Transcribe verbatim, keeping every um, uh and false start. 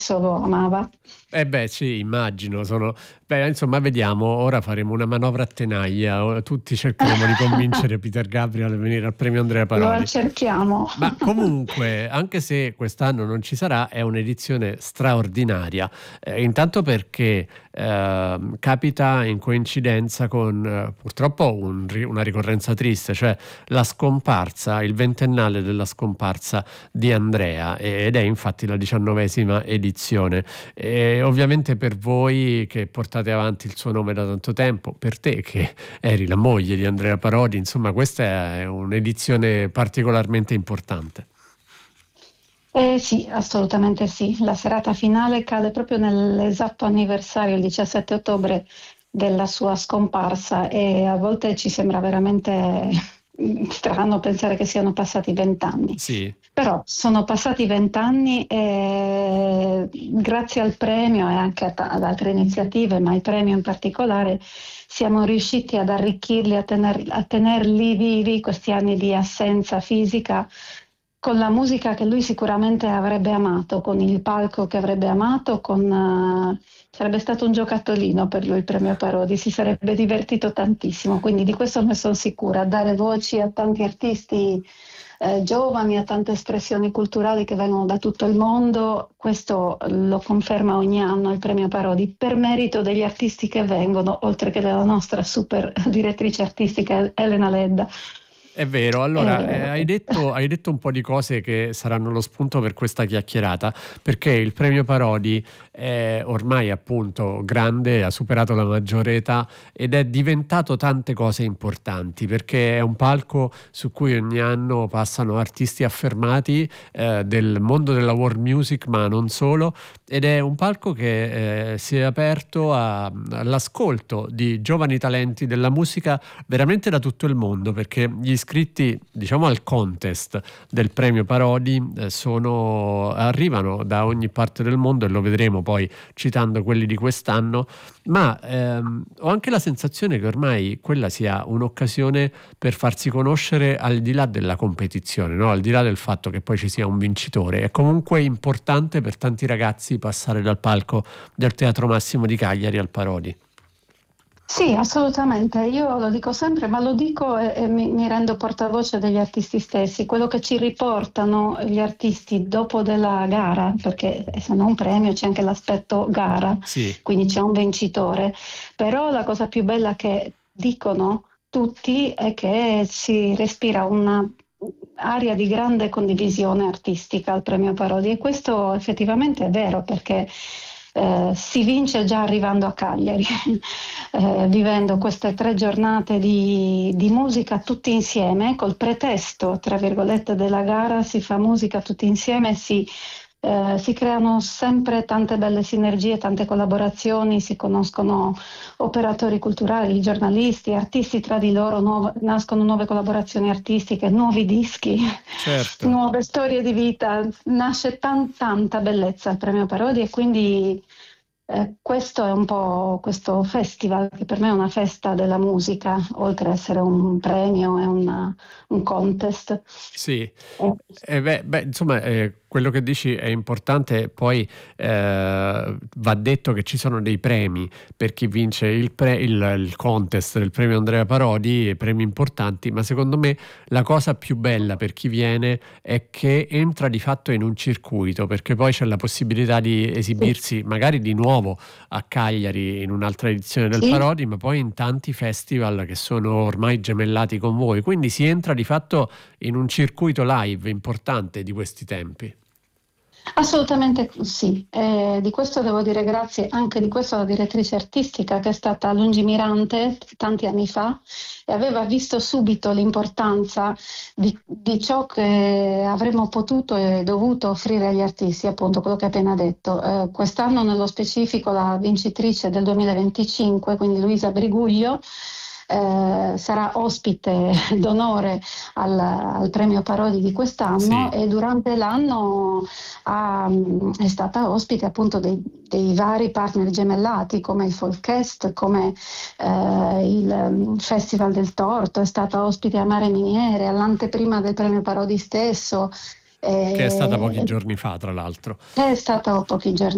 lo amava. Eh beh sì, immagino, sono beh insomma vediamo, ora faremo una manovra a tenaglia, o tutti cercheremo di convincere Peter Gabriel a venire al premio Andrea Lo Parodi. cerchiamo. Ma comunque, anche se quest'anno non ci sarà, è un'edizione straordinaria. Eh, intanto perché ehm, capita in coincidenza con eh, purtroppo un ri- una ricorrenza triste, cioè la scomparsa, il ventennale della scomparsa di Andrea, ed è infatti la diciannovesima edizione. E ovviamente per voi che portate avanti il suo nome da tanto tempo, per te che eri la moglie di Andrea Parodi, insomma questa è un'edizione particolarmente importante. Eh sì, assolutamente sì. La serata finale cade proprio nell'esatto anniversario, il diciassette ottobre, della sua scomparsa e a volte ci sembra veramente strano pensare che siano passati vent'anni. Sì, Però sono passati vent'anni e grazie al premio e anche a ta- ad altre iniziative, ma il premio in particolare, siamo riusciti ad arricchirli, a tener- a tenerli vivi questi anni di assenza fisica con la musica che lui sicuramente avrebbe amato, con il palco che avrebbe amato, con, eh, sarebbe stato un giocattolino per lui il premio Parodi, si sarebbe divertito tantissimo, quindi di questo ne sono sicura, dare voci a tanti artisti eh, giovani, a tante espressioni culturali che vengono da tutto il mondo, questo lo conferma ogni anno il premio Parodi, per merito degli artisti che vengono, oltre che della nostra super direttrice artistica Elena Ledda. è vero. Allora, eh, hai Eh, detto, hai detto un po' di cose che saranno lo spunto per questa chiacchierata, perché il premio Parodi è ormai appunto grande, ha superato la maggiore età ed è diventato tante cose importanti, perché è un palco su cui ogni anno passano artisti affermati eh, del mondo della world music, ma non solo, ed è un palco che eh, si è aperto a- all'ascolto di giovani talenti della musica veramente da tutto il mondo, perché gli iscritti, diciamo, al contest del premio Parodi eh, sono, arrivano da ogni parte del mondo, e lo vedremo poi citando quelli di quest'anno, ma ehm, ho anche la sensazione che ormai quella sia un'occasione per farsi conoscere al di là della competizione, no? Al di là del fatto che poi ci sia un vincitore. È comunque importante per tanti ragazzi passare dal palco del Teatro Massimo di Cagliari al Parodi. Sì, assolutamente. Io lo dico sempre, ma lo dico e, e mi, mi rendo portavoce degli artisti stessi. Quello che ci riportano gli artisti dopo della gara, perché essendo un premio c'è anche l'aspetto gara, Sì, quindi c'è un vincitore. Però la cosa più bella che dicono tutti è che si respira una aria di grande condivisione artistica al premio Parodi e questo effettivamente è vero perché eh, si vince già arrivando a Cagliari, eh, vivendo queste tre giornate di, di musica tutti insieme, col pretesto, tra virgolette, della gara, si fa musica tutti insieme, si, eh, si creano sempre tante belle sinergie, tante collaborazioni, si conoscono operatori culturali, giornalisti, artisti tra di loro, nuovo- nascono nuove collaborazioni artistiche, nuovi dischi, certo. nuove storie di vita, nasce tan- tanta bellezza al Premio Parodi e quindi eh, questo è un po' questo festival che per me è una festa della musica, oltre ad essere un premio e una- un contest. Sì, Eh, eh, beh, beh, insomma, eh, quello che dici è importante. Poi eh, va detto che ci sono dei premi per chi vince il, pre- il- il contest del premio Andrea Parodi, e premi importanti, ma secondo me la cosa più bella per chi viene è che entra di fatto in un circuito, perché poi c'è la possibilità di sì, esibirsi magari di nuovo a Cagliari in un'altra edizione del sì. Parodi, ma poi in tanti festival che sono ormai gemellati con voi, quindi si entra di fatto in un circuito live importante di questi tempi. Assolutamente sì, e di questo devo dire grazie anche di questo alla direttrice artistica che è stata lungimirante tanti anni fa e aveva visto subito l'importanza di, di ciò che avremmo potuto e dovuto offrire agli artisti, appunto quello che hai appena detto. Eh, quest'anno nello specifico la vincitrice del duemilaventicinque, quindi Luisa Briguglio, eh, sarà ospite d'onore al, al premio Parodi di quest'anno Sì, e durante l'anno ha- è stata ospite appunto dei, dei vari partner gemellati come il Folkfest, come eh, il um, Festival del Torto, è stata ospite a Mare Miniere, all'anteprima del premio Parodi stesso. che è stata pochi eh, giorni fa, tra l'altro. è stata pochi giorni